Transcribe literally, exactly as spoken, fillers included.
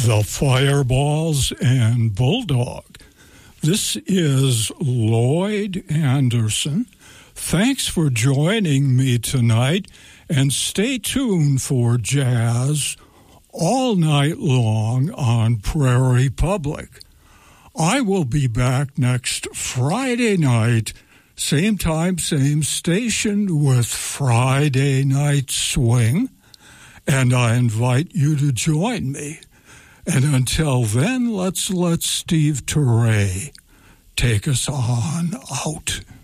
the Fireballs and Bulldog. This is Lloyd Anderson. Thanks for joining me tonight, and stay tuned for jazz all night long on Prairie Public. I will be back next Friday night, same time, same station, with Friday Night Swing, and I invite you to join me. And until then, let's let Steve Turre take us on out.